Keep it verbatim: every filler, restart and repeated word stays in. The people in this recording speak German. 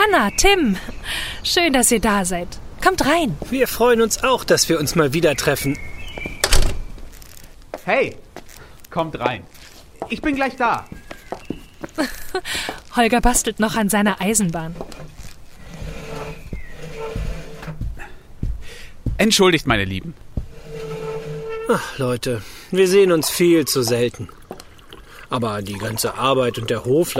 Anna, Tim, schön, dass ihr da seid. Kommt rein. Wir freuen uns auch, dass wir uns mal wieder treffen. Hey, kommt rein. Ich bin gleich da. Holger bastelt noch an seiner Eisenbahn. Entschuldigt, meine Lieben. Ach, Leute, wir sehen uns viel zu selten. Aber die ganze Arbeit und der Hof